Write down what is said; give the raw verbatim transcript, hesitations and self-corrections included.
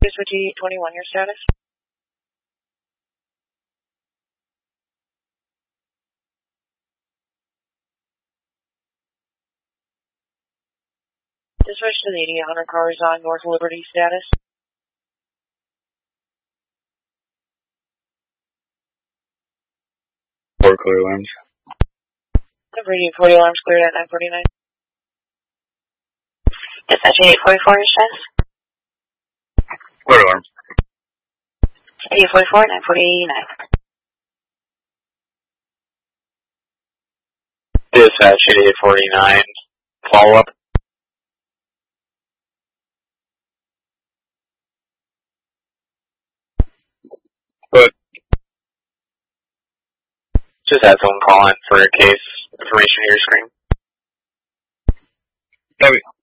This would be twenty-one, your status? Dispatch to the eighty-eight hundred cars on North Liberty status. Four clear alarms. Number eight forty alarms cleared at nine forty-nine. Dispatch eight forty-four, your status? Clear alarms. eight forty-four, nine forty-nine. Dispatch eight forty-nine. Follow up. But just had someone call in for a case information to your screen. Copy.